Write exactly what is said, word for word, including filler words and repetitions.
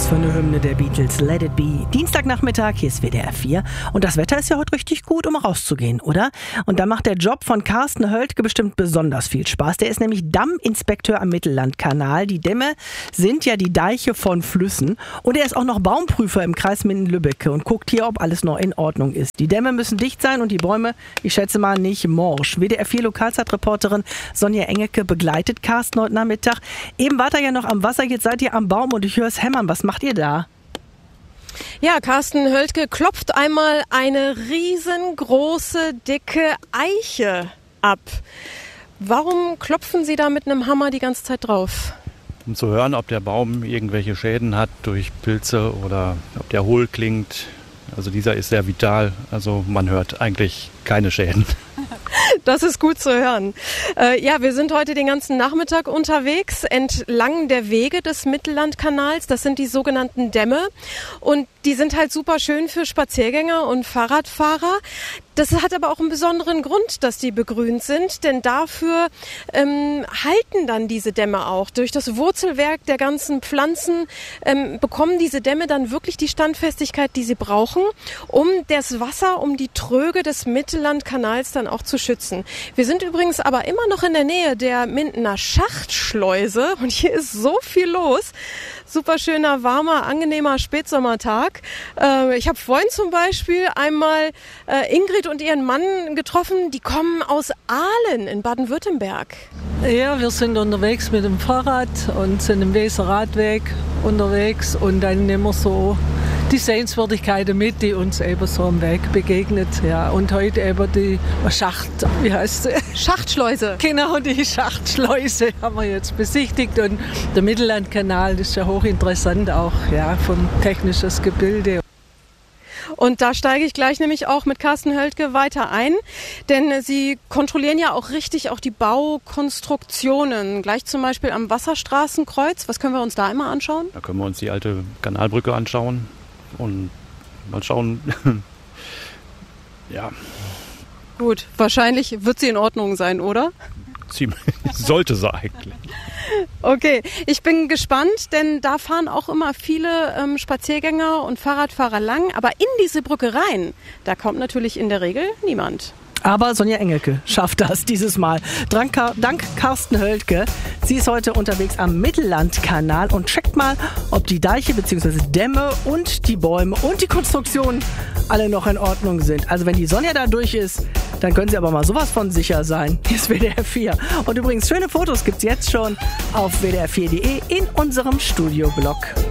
Was für eine Hymne der Beatles, Let It Be. Dienstagnachmittag, hier ist W D R vier. Und das Wetter ist ja heute richtig gut, um rauszugehen, oder? Und da macht der Job von Carsten Höldke bestimmt besonders viel Spaß. Der ist nämlich Damminspekteur am Mittellandkanal. Die Dämme sind ja die Deiche von Flüssen. Und er ist auch noch Baumprüfer im Kreis Minden-Lübbecke und guckt hier, ob alles noch in Ordnung ist. Die Dämme müssen dicht sein und die Bäume, ich schätze mal, nicht morsch. W D R vier Lokalzeitreporterin Sonja Engelke begleitet Carsten heute Nachmittag. Eben wart ihr ja noch am Wasser, jetzt seid ihr am Baum und ich höre es hämmern. Was macht ihr da? Ja, Carsten Höldke klopft einmal eine riesengroße, dicke Eiche ab. Warum klopfen Sie da mit einem Hammer die ganze Zeit drauf? Um zu hören, ob der Baum irgendwelche Schäden hat durch Pilze oder ob der hohl klingt. Also dieser ist sehr vital, also man hört eigentlich keine Schäden. Das ist gut zu hören. Äh, ja, wir sind heute den ganzen Nachmittag unterwegs entlang der Wege des Mittellandkanals. Das sind die sogenannten Dämme und die sind halt super schön für Spaziergänger und Fahrradfahrer. Das hat aber auch einen besonderen Grund, dass die begrünt sind, denn dafür ähm, halten dann diese Dämme auch. Durch das Wurzelwerk der ganzen Pflanzen ähm, bekommen diese Dämme dann wirklich die Standfestigkeit, die sie brauchen, um das Wasser, um die Tröge des Mittellandkanals dann auch zu schützen. Wir sind übrigens aber immer noch in der Nähe der Mindener Schachtschleuse und hier ist so viel los. Super schöner, warmer, angenehmer Spätsommertag. Äh, ich habe vorhin zum Beispiel einmal äh, Ingrid und ihren Mann getroffen, die kommen aus Aalen in Baden-Württemberg. Ja, wir sind unterwegs mit dem Fahrrad und sind im Weser Radweg unterwegs und dann nehmen wir so die Sehenswürdigkeiten mit, die uns eben so am Weg begegnet. Ja. Und heute eben die Schacht, wie heißt sie? Schachtschleuse. Genau, die Schachtschleuse haben wir jetzt besichtigt und der Mittellandkanal ist ja hochinteressant auch, ja, vom technischen Gebilde. Und da steige ich gleich nämlich auch mit Carsten Höldke weiter ein, denn Sie kontrollieren ja auch richtig auch die Baukonstruktionen, gleich zum Beispiel am Wasserstraßenkreuz. Was können wir uns da immer anschauen? Da können wir uns die alte Kanalbrücke anschauen und mal schauen, ja. Gut, wahrscheinlich wird sie in Ordnung sein, oder? Ziemlich, sollte sie eigentlich. Okay, ich bin gespannt, denn da fahren auch immer viele ähm, Spaziergänger und Fahrradfahrer lang. Aber in diese Brücke rein, da kommt natürlich in der Regel niemand. Aber Sonja Engelke schafft das dieses Mal. Dank, dank Carsten Höldke. Sie ist heute unterwegs am Mittellandkanal und checkt mal, ob die Deiche bzw. Dämme und die Bäume und die Konstruktionen alle noch in Ordnung sind. Also wenn die Sonja da durch ist, dann können Sie aber mal sowas von sicher sein. Hier ist W D R vier. Und übrigens, schöne Fotos gibt's jetzt schon auf w d r vier punkt d e in unserem Studioblog.